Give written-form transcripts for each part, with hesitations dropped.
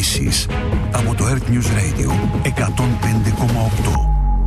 ειδήσεις από το Earth News Radio 105,8.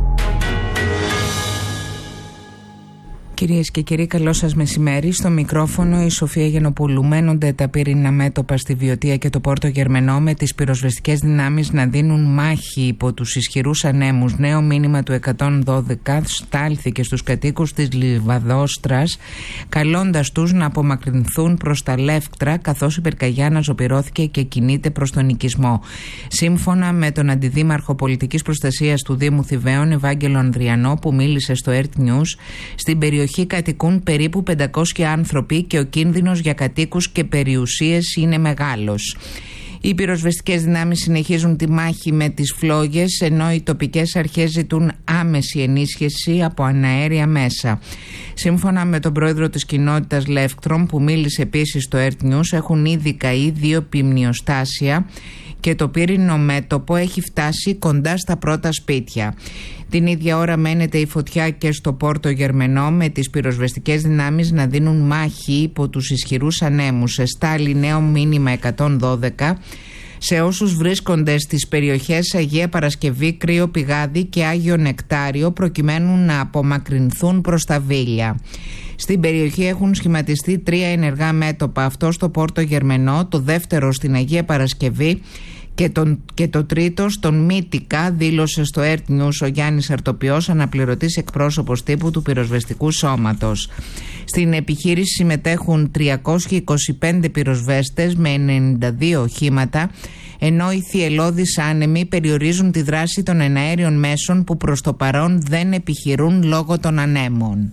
Κυρίες και κύριοι, καλό σας μεσημέρι. Στο μικρόφωνο η Σοφία Γενοπούλου. Μένονται τα πυρηνά μέτωπα στη Βιωτία και το Πόρτο Γερμενό, με τις πυροσβεστικές δυνάμεις να δίνουν μάχη υπό τους ισχυρούς ανέμους. Νέο μήνυμα του 112 στάλθηκε στους κατοίκους της Λιβαδόστρας, καλώντας τους να απομακρυνθούν προς τα Λεύκτρα, καθώς η πυρκαγιά αναζωπυρώθηκε και κινείται προς τον οικισμό. Σύμφωνα με τον Αντιδήμαρχο Πολιτικής Προστασίας του Δήμου Θηβαίων, Ευάγγελο Ανδριανό, που μίλησε στο Earth News, στην περιοχή κατοικούν περίπου 500 άνθρωποι και ο κίνδυνος για κατοίκους και περιουσίες είναι μεγάλος. Οι πυροσβεστικές δυνάμεις συνεχίζουν τη μάχη με τις φλόγες, ενώ οι τοπικές αρχές ζητούν άμεση ενίσχυση από αναέρια μέσα. Σύμφωνα με τον πρόεδρο της κοινότητας Λεύκτρων, που μίλησε επίσης στο Earth News, έχουν ήδη καεί 2 πυμνιοστάσια και το πύρινο μέτωπο έχει φτάσει κοντά στα πρώτα σπίτια. Την ίδια ώρα μένεται η φωτιά και στο Πόρτο Γερμενό, με τις πυροσβεστικές δυνάμεις να δίνουν μάχη υπό τους ισχυρούς ανέμους. Εστάλει νέο μήνυμα 112 σε όσους βρίσκονται στις περιοχές Αγία Παρασκευή, Κρύο Πηγάδι και Άγιο Νεκτάριο, προκειμένου να απομακρυνθούν προς τα Βίλια. Στην περιοχή έχουν σχηματιστεί 3 ενεργά μέτωπα, αυτό στο Πόρτο Γερμενό, το δεύτερο στην Αγία Παρασκευή και το τρίτο στον Μύτικα, δήλωσε στο Earth News ο Γιάννης Αρτοπιός, αναπληρωτής εκπρόσωπος τύπου του πυροσβεστικού σώματος. Στην επιχείρηση συμμετέχουν 325 πυροσβέστες με 92 οχήματα, ενώ οι θυελλώδεις άνεμοι περιορίζουν τη δράση των εναέριων μέσων που προς το παρόν δεν επιχειρούν λόγω των ανέμων.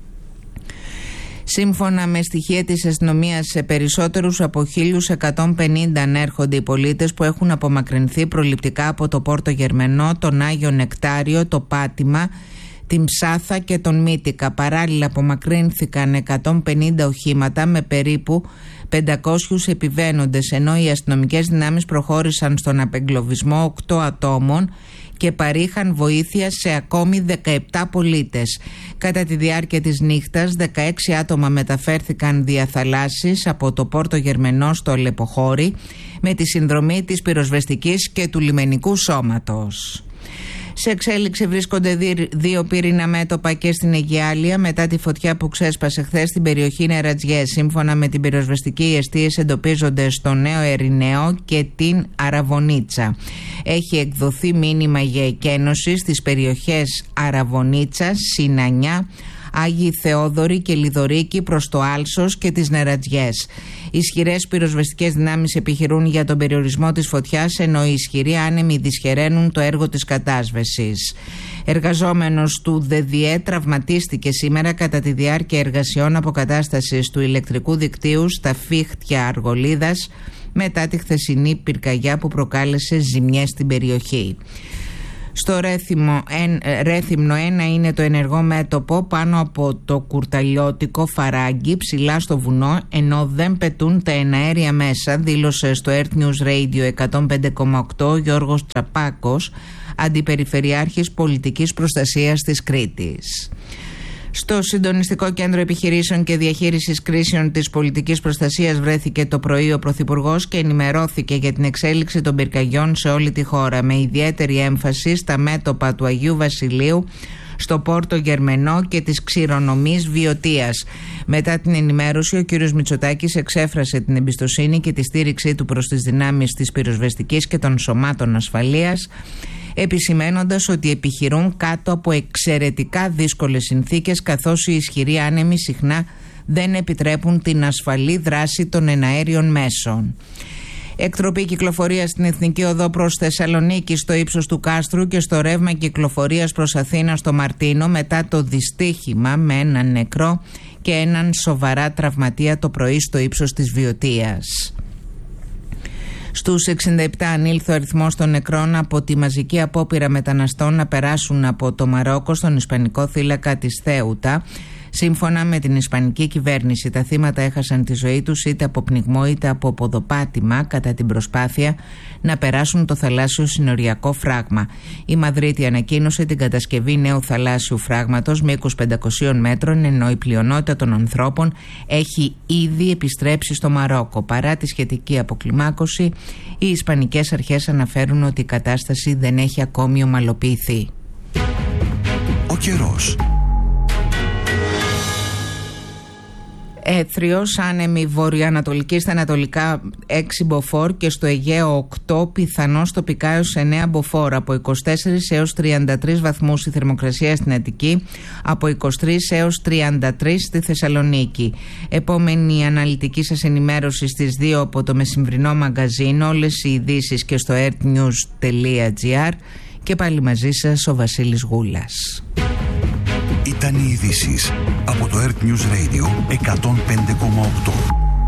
Σύμφωνα με στοιχεία της αστυνομίας, σε περισσότερους από 1.150 ανέρχονται οι πολίτες που έχουν απομακρυνθεί προληπτικά από το Πόρτο Γερμενό, τον Άγιο Νεκτάριο, το Πάτημα, την Ψάθα και τον Μύτικα. Παράλληλα απομακρύνθηκαν 150 οχήματα με περίπου 500 επιβαίνοντες, ενώ οι αστυνομικές δυνάμεις προχώρησαν στον απεγκλωβισμό 8 ατόμων και παρήχαν βοήθεια σε ακόμη 17 πολίτες. Κατά τη διάρκεια της νύχτας, 16 άτομα μεταφέρθηκαν δια θαλάσσης από το Πόρτο Γερμενό στο Αλεποχώρι, με τη συνδρομή της πυροσβεστικής και του λιμενικού σώματος. Σε εξέλιξη βρίσκονται 2 πύρινα μέτωπα και στην Αιγιάλια, μετά τη φωτιά που ξέσπασε χθες στην περιοχή Νερατζιές. Σύμφωνα με την πυροσβεστική, οι εστίες εντοπίζονται στο Νέο Ερηναίο και την Αραβωνίτσα. Έχει εκδοθεί μήνυμα για εκένωση στις περιοχές Αραβωνίτσα, Συνανιά, Άγιοι Θεόδωροι και Λιδωρίκη προς το Άλσος και τις Νερατζιές. Ισχυρές πυροσβεστικές δυνάμεις επιχειρούν για τον περιορισμό της φωτιάς, ενώ οι ισχυροί άνεμοι δυσχεραίνουν το έργο της κατάσβεσης. Εργαζόμενος του ΔΔΕ τραυματίστηκε σήμερα κατά τη διάρκεια εργασιών αποκατάστασης του ηλεκτρικού δικτύου στα Φίχτια Αργολίδας, μετά τη χθεσινή πυρκαγιά που προκάλεσε ζημιές στην περιοχή. Στο Ρέθυμνο 1 είναι το ενεργό μέτωπο πάνω από το κουρταλιώτικο Φαράγγι, ψηλά στο βουνό, ενώ δεν πετούν τα εναέρια μέσα, δήλωσε στο Earth News Radio 105,8 ο Γιώργος Τσαπάκος, αντιπεριφερειάρχης πολιτικής προστασίας της Κρήτης. Στο Συντονιστικό Κέντρο Επιχειρήσεων και Διαχείρισης Κρίσεων της Πολιτικής Προστασίας βρέθηκε το πρωί ο Πρωθυπουργός και ενημερώθηκε για την εξέλιξη των πυρκαγιών σε όλη τη χώρα, με ιδιαίτερη έμφαση στα μέτωπα του Αγίου Βασιλείου, στο Πόρτο Γερμενό και της Ξηρονομής Βιωτίας. Μετά την ενημέρωση, ο κ. Μητσοτάκης εξέφρασε την εμπιστοσύνη και τη στήριξή του προς τις δυνάμεις της πυροσβεστικής και των σωμάτων ασφαλείας, επισημένοντας ότι επιχειρούν κάτω από εξαιρετικά δύσκολες συνθήκες, καθώς οι ισχυροί άνεμοι συχνά δεν επιτρέπουν την ασφαλή δράση των εναέριων μέσων. Εκτροπή κυκλοφορία στην Εθνική Οδό προς Θεσσαλονίκη στο ύψος του Κάστρου και στο ρεύμα κυκλοφορίας προς Αθήνα στο Μαρτίνο, μετά το δυστύχημα με έναν νεκρό και έναν σοβαρά τραυματία το πρωί στο ύψος της Βιωτίας. Στους 67 ανήλθε ο αριθμός των νεκρών από τη μαζική απόπειρα μεταναστών να περάσουν από το Μαρόκο στον Ισπανικό θύλακα της Θέουτα. Σύμφωνα με την ισπανική κυβέρνηση, τα θύματα έχασαν τη ζωή τους είτε από πνιγμό είτε από ποδοπάτημα κατά την προσπάθεια να περάσουν το θαλάσσιο συνοριακό φράγμα. Η Μαδρίτη ανακοίνωσε την κατασκευή νέου θαλάσσιου φράγματος μήκους 500 μέτρων, ενώ η πλειονότητα των ανθρώπων έχει ήδη επιστρέψει στο Μαρόκο. Παρά τη σχετική αποκλιμάκωση, οι ισπανικές αρχές αναφέρουν ότι η κατάσταση δεν έχει ακόμη ομαλοποιηθεί. Ο καιρός. Έθριος, άνεμη βορειοανατολική στα ανατολικά 6 μποφόρ και στο Αιγαίο 8, πιθανώς τοπικά έως 9 μποφόρ. Από 24 έως 33 βαθμούς η θερμοκρασία στην Αττική, από 23 έως 33 στη Θεσσαλονίκη. Επόμενη αναλυτική σας ενημέρωση στις 2 από το μεσημβρινό μαγκαζίνο, όλες οι ειδήσεις και στο earthnews.gr, και πάλι μαζί σας ο Βασίλης Γούλας. Ήταν οι ειδήσεις από το Earth News Radio 105,8.